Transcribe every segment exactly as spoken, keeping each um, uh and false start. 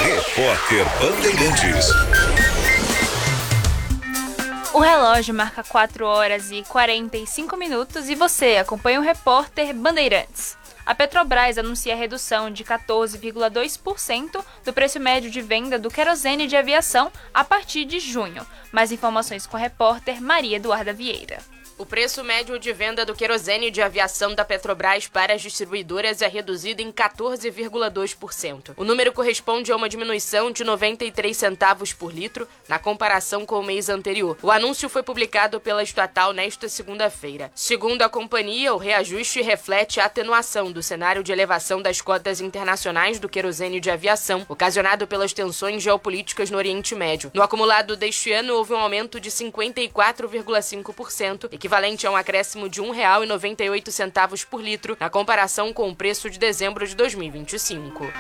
Repórter Bandeirantes. O relógio marca quatro horas e quarenta e cinco minutos e você acompanha o Repórter Bandeirantes. A Petrobras anuncia a redução de quatorze vírgula dois por cento do preço médio de venda do querosene de aviação a partir de junho. Mais informações com a repórter Maria Eduarda Vieira. O preço médio de venda do querosene de aviação da Petrobras para as distribuidoras é reduzido em quatorze vírgula dois por cento. O número corresponde a uma diminuição de noventa e três centavos por litro na comparação com o mês anterior. O anúncio foi publicado pela estatal nesta segunda-feira. Segundo a companhia, o reajuste reflete a atenuação do cenário de elevação das cotas internacionais do querosene de aviação, ocasionado pelas tensões geopolíticas no Oriente Médio. No acumulado deste ano, houve um aumento de cinquenta e quatro vírgula cinco por cento, equivalente a um acréscimo de um real e noventa e oito centavos por litro, na comparação com o preço de dezembro de dois mil e vinte e cinco.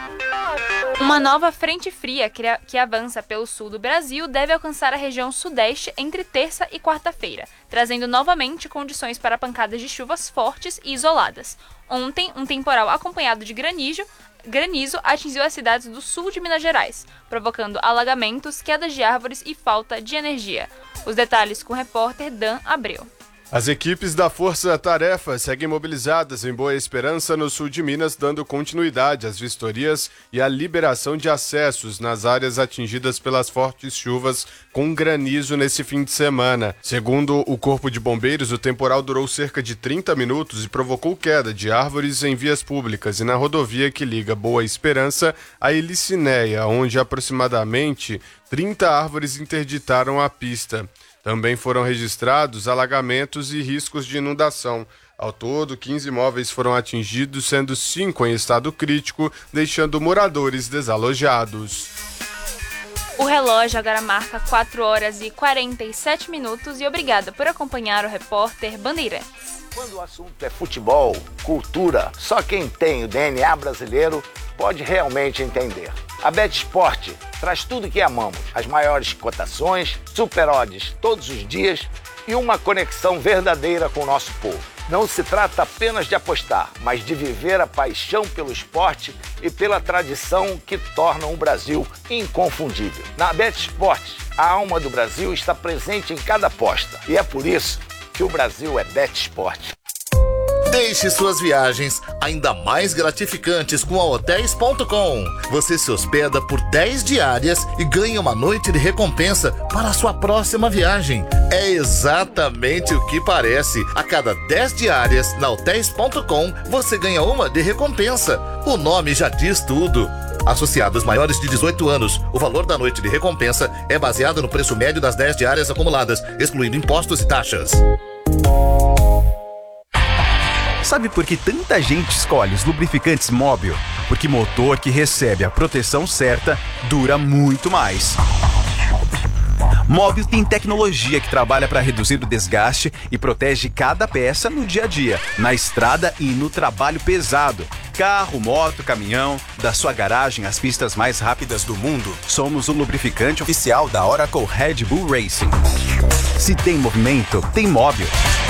Uma nova frente fria que avança pelo sul do Brasil deve alcançar a região sudeste entre terça e quarta-feira, trazendo novamente condições para pancadas de chuvas fortes e isoladas. Ontem, um temporal acompanhado de granizo, granizo atingiu as cidades do sul de Minas Gerais, provocando alagamentos, quedas de árvores e falta de energia. Os detalhes com o repórter Dan Abreu. As equipes da Força Tarefa seguem mobilizadas em Boa Esperança, no sul de Minas, dando continuidade às vistorias e à liberação de acessos nas áreas atingidas pelas fortes chuvas com granizo nesse fim de semana. Segundo o Corpo de Bombeiros, o temporal durou cerca de trinta minutos e provocou queda de árvores em vias públicas e na rodovia que liga Boa Esperança a Elicinéia, onde aproximadamente trinta árvores interditaram a pista. Também foram registrados alagamentos e riscos de inundação. Ao todo, quinze imóveis foram atingidos, sendo cinco em estado crítico, deixando moradores desalojados. O relógio agora marca quatro horas e quarenta e sete minutos e obrigada por acompanhar o repórter Bandeirantes. Quando o assunto é futebol, cultura, só quem tem o D N A brasileiro pode realmente entender. A BetSport traz tudo que amamos, as maiores cotações, super odds todos os dias e uma conexão verdadeira com o nosso povo. Não se trata apenas de apostar, mas de viver a paixão pelo esporte e pela tradição que tornam o Brasil inconfundível. Na BetSport, a alma do Brasil está presente em cada aposta e é por isso que o Brasil é BetSport. Deixe suas viagens ainda mais gratificantes com a hotéis ponto com. Você se hospeda por dez diárias e ganha uma noite de recompensa para a sua próxima viagem. É exatamente o que parece. A cada dez diárias na hotéis ponto com, você ganha uma de recompensa. O nome já diz tudo. Associados maiores de dezoito anos, o valor da noite de recompensa é baseado no preço médio das dez diárias acumuladas, excluindo impostos e taxas. Sabe por que tanta gente escolhe os lubrificantes Móbil? Porque motor que recebe a proteção certa dura muito mais. Móbil tem tecnologia que trabalha para reduzir o desgaste e protege cada peça no dia a dia, na estrada e no trabalho pesado. Carro, moto, caminhão, da sua garagem às pistas mais rápidas do mundo, somos o lubrificante oficial da Oracle Red Bull Racing. Se tem movimento, tem Móbil.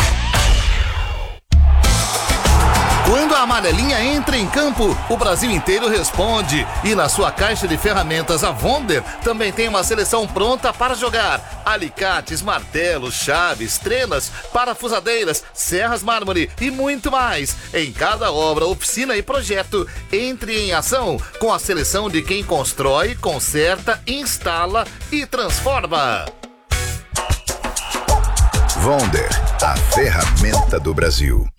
Quando a amarelinha entra em campo, o Brasil inteiro responde. E na sua caixa de ferramentas, a Wonder também tem uma seleção pronta para jogar. Alicates, martelos, chaves, trenas, parafusadeiras, serras mármore e muito mais. Em cada obra, oficina e projeto, entre em ação com a seleção de quem constrói, conserta, instala e transforma. Wonder, a ferramenta do Brasil.